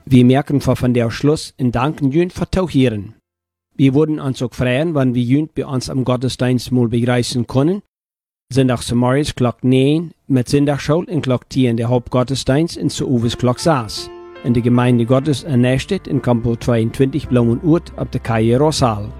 Wir merken von der Schluss und danken Jünd für Tauchieren. Wir würden uns auch freuen, wenn wir Jünd bei uns am Gottesdienst mal begrüßen können. Sonntagmorgens Glock 9 mit Sonntagsschule und Glock 10 der Hauptgottesdienst in zu Uwes Glock 6. In der Gemeinde Gottes in Nächstedt in Campus 22 Blumenurt auf der Calle Rosal.